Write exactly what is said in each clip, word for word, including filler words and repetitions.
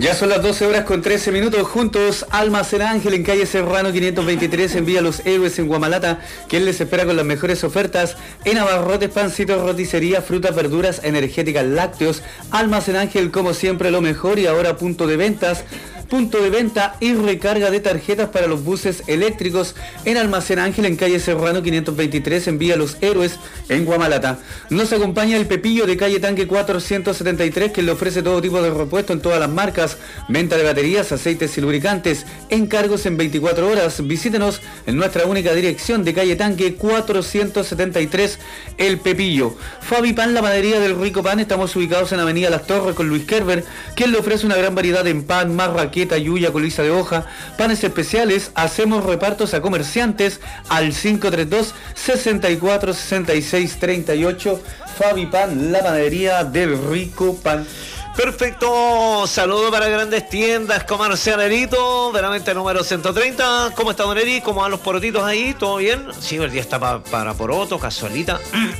Ya son las doce horas con trece minutos, juntos Almacén Ángel en calle Serrano quinientos veintitrés en Vía Los Héroes en Guamalata, quien les espera con las mejores ofertas en abarrotes, pancitos, roticería, frutas, verduras, energéticas, lácteos. Almacén Ángel, como siempre, lo mejor. Y ahora punto de ventas, punto de venta y recarga de tarjetas para los buses eléctricos en Almacén Ángel en calle Serrano quinientos veintitrés en Vía Los Héroes en Guamalata. Nos acompaña el Pepillo de calle Tanque cuatrocientos setenta y tres, que le ofrece todo tipo de repuesto en todas las marcas, venta de baterías, aceites y lubricantes, encargos en veinticuatro horas. Visítenos en nuestra única dirección de calle Tanque cuatrocientos setenta y tres, el Pepillo. Fabi Pan, la panadería del Rico Pan. Estamos ubicados en Avenida Las Torres con Luis Kerber, quien le ofrece una gran variedad en pan, marraqueta, yuya, colisa de hoja, panes especiales. Hacemos repartos a comerciantes al cinco tres dos, seis cuatro, seis seis tres ocho. Fabi Pan, la panadería del Rico Pan. Perfecto, saludo para grandes tiendas comercialerito, veramente número ciento treinta. ¿Cómo está, don Eri? ¿Cómo van los porotitos ahí? ¿Todo bien? Sí, el día está pa, para poroto, casualita.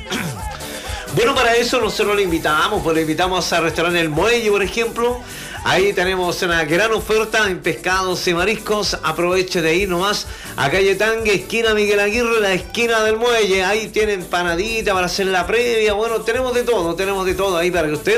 Bueno, para eso nosotros le invitamos, pues le invitamos al restaurante El Muelle, por ejemplo. Ahí tenemos una gran oferta en pescados y mariscos. Aproveche de ir nomás a calle Tangue, esquina Miguel Aguirre, la esquina del Muelle. Ahí tienen panadita para hacer la previa. Bueno, tenemos de todo, tenemos de todo ahí para que usted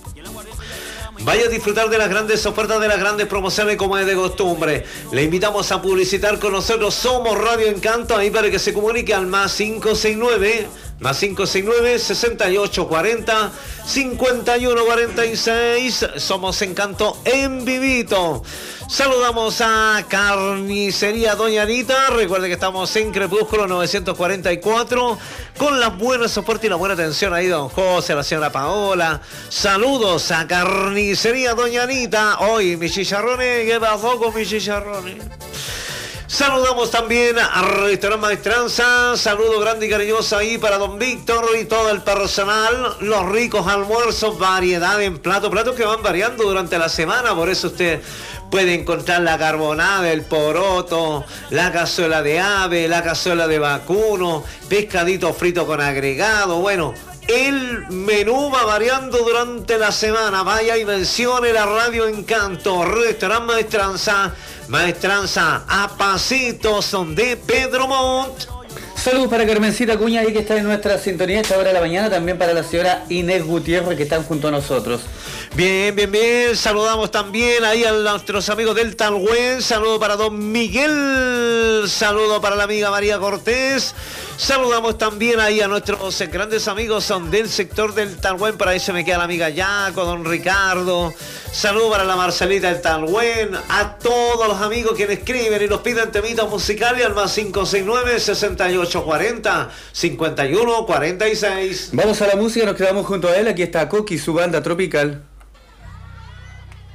vaya a disfrutar de las grandes ofertas, de las grandes promociones como es de costumbre. Le invitamos a publicitar con nosotros. Somos Radio Encanto, ahí para que se comunique al más cinco seis nueve, más cinco seis nueve, sesenta y ocho cuarenta, cincuenta y uno cuarenta y seis. Somos Encanto en vivito. Saludamos a Carnicería Doña Anita. Recuerde que estamos en Crepúsculo novecientos cuarenta y cuatro con las buenas ofertas y la buena atención ahí, don José, la señora Paola. Saludos a Carnicería Doña Anita. Hoy mis chicharrones, ¿qué pasó con mis chicharrones? Saludamos también a Restaurante Maestranza. Saludo grande y cariñoso ahí para don Víctor y todo el personal. Los ricos almuerzos, variedad en plato, platos que van variando durante la semana. Por eso usted puede encontrar la carbonada, el poroto, la cazuela de ave, la cazuela de vacuno, pescadito frito con agregado. Bueno, el menú va variando durante la semana. Vaya y mencione la Radio Encanto. Restaurante Maestranza. Maestranza a pasitos de Pedro Montt. Saludos para Carmencita Cuña, ahí que está en nuestra sintonía a esta hora de la mañana. También para la señora Inés Gutiérrez, que están junto a nosotros. Bien, bien, bien. Saludamos también ahí a nuestros amigos del Talhuén. Saludo para don Miguel. Saludo para la amiga María Cortés. Saludamos también ahí a nuestros grandes amigos son del sector del Talhuén. Para ahí se me queda la amiga Yaco, don Ricardo. Saludo para la Marcelita del Talhuén. A todos los amigos que escriben y nos piden temitas musicales al más cinco seis nueve, sesenta y ocho cuarenta, cincuenta y uno cuarenta y seis. Vamos a la música, nos quedamos junto a él. Aquí está Coqui, su banda tropical.